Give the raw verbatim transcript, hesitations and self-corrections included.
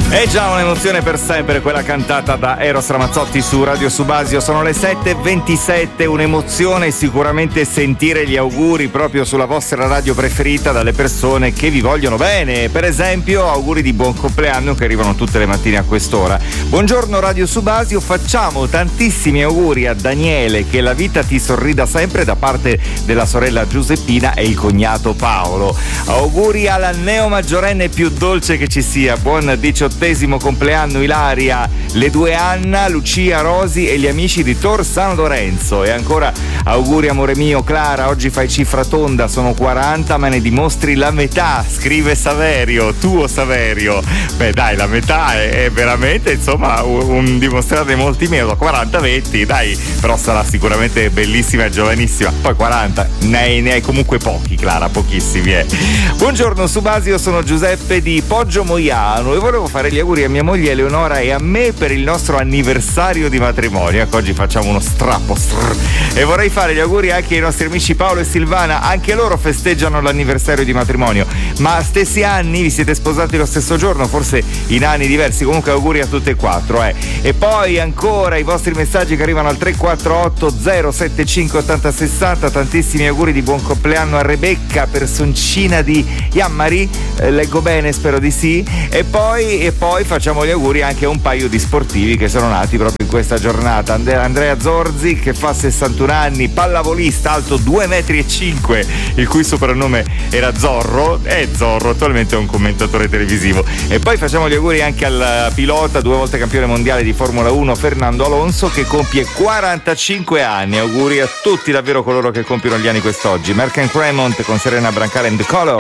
È già un'emozione per sempre quella cantata da Eros Ramazzotti su Radio Subasio. Sono le sette e ventisette, un'emozione sicuramente sentire gli auguri proprio sulla vostra radio preferita dalle persone che vi vogliono bene. Per esempio, auguri di buon compleanno che arrivano tutte le mattine a quest'ora. Buongiorno Radio Subasio, facciamo tantissimi auguri a Daniele, che la vita ti sorrida sempre, da parte della sorella Giuseppina e il cognato Paolo. Auguri alla neo maggiorenne più dolce che ci sia, buon diciottesimo compleanno Ilaria, le due Anna, Lucia, Rosi e gli amici di Tor San Lorenzo. E ancora auguri amore mio Clara, oggi fai cifra tonda, sono quaranta ma ne dimostri la metà, scrive Saverio, tuo Saverio. Beh dai, la metà è, è veramente insomma un, un dimostrate molti meno, quaranta venti dai, però sarà sicuramente bellissima e giovanissima. Poi quaranta ne hai, ne hai comunque pochi Clara, pochissimi eh. Buongiorno Subasio, sono Giuseppe di Poggio Moiano e volevo fare gli auguri a mia moglie Eleonora e a me per il nostro anniversario di matrimonio. Ecco, oggi facciamo uno strappo strr. E vorrei fare gli auguri anche ai nostri amici Paolo e Silvana, anche loro festeggiano l'anniversario di matrimonio, ma stessi anni, vi siete sposati lo stesso giorno, forse in anni diversi, comunque auguri a tutte e quattro eh. E poi ancora i vostri messaggi che arrivano al tre quattro otto zero sette cinque otto zero sei zero, tantissimi auguri di buon compleanno a Rebecca, personcina di Iammari, eh, leggo bene, spero di sì. E poi, e poi facciamo gli auguri anche a un paio di sportivi che sono nati proprio in questa giornata. And- Andrea Zorzi che fa sessantuno anni, pallavolista alto due metri e cinque, il cui soprannome era Zorro, è Zorro, attualmente è un commentatore televisivo. E poi facciamo gli auguri anche al pilota, due volte campione mondiale di Formula uno, Fernando Alonso, che compie quarantacinque anni. Auguri a tutti davvero coloro che compiono gli anni quest'oggi. Merck and Cremont con Serena Brancale and The Color.